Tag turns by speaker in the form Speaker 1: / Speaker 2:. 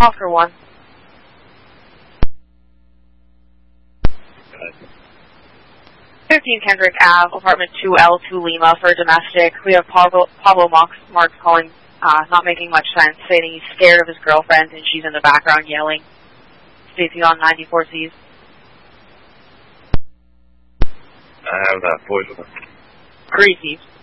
Speaker 1: Oscar 1. 15 Kendrick Ave, apartment 2L2 Lima for domestic. We have Pablo Marks calling, not making much sense, stating he's scared of his girlfriend and she's in the background yelling. Stacy on 94Cs.
Speaker 2: I have that voice.
Speaker 1: Greasy.